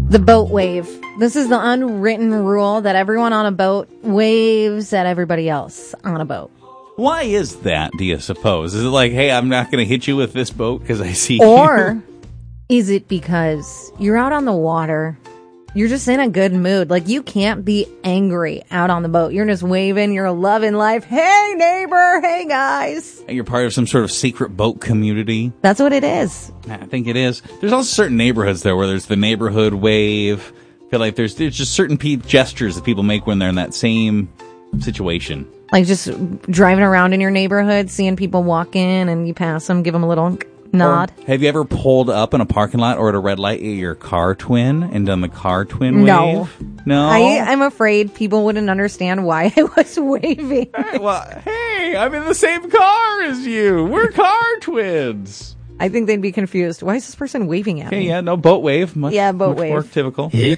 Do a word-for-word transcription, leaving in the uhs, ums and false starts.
The boat wave. This is the unwritten rule that everyone on a boat waves at everybody else on a boat. Why is that, do you suppose? Is it like, hey, I'm not going to hit you with this boat because I see or you? Is it because you're out on the water, you're just in a good mood? Like, you can't be angry out on the boat. You're just waving, you're loving life. Hey, neighbor. Hey, guys. You're part of some sort of secret boat community. That's what it is. I think it is. There's also certain neighborhoods, though, where there's the neighborhood wave. I feel like there's, there's just certain pe- gestures that people make when they're in that same situation. Like just driving around in your neighborhood, seeing people walk in and you pass them, give them a little nod. Or have you ever pulled up in a parking lot or at a red light at your car twin and done the car twin no. wave? No. I, I'm afraid people wouldn't understand why I was waving. Hey, well, hey, I'm in the same car as you. We're car twins. I think they'd be confused. Why is this person waving at Okay, me? yeah, no, boat wave. Much, yeah, boat much wave. more typical.